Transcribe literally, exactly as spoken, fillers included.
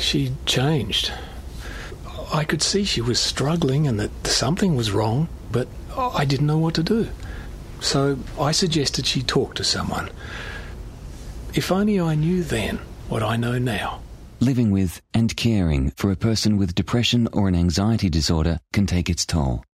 she'd changed. I could see she was struggling and that something was wrong, but I didn't know what to do. So I suggested she talk to someone. If only I knew then what I know now. Living with and caring for a person with depression or an anxiety disorder can take its toll.